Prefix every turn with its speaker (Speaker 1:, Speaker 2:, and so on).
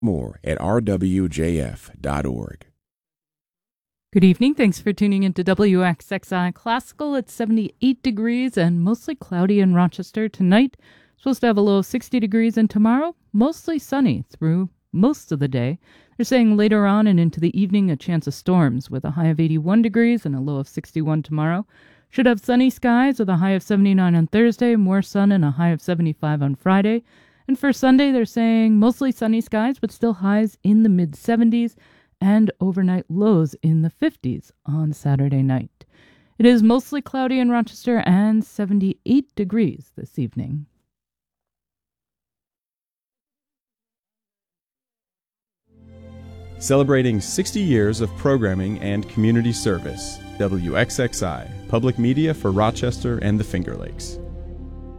Speaker 1: More at rwjf.org.
Speaker 2: Good evening. Thanks for tuning into WXXI Classical. It's 78 degrees and mostly cloudy in Rochester tonight. Supposed to have a low of 60 degrees, and tomorrow, mostly sunny through most of the day. They're saying later on and into the evening, a chance of storms with a high of 81 degrees and a low of 61 tomorrow. Should have sunny skies with a high of 79 on Thursday, more sun and a high of 75 on Friday. And for Sunday, they're saying mostly sunny skies, but still highs in the mid-70s and overnight lows in the 50s on Saturday night. It is mostly cloudy in Rochester and 78 degrees this evening.
Speaker 3: Celebrating 60 years of programming and community service, WXXI, public media for Rochester and the Finger Lakes.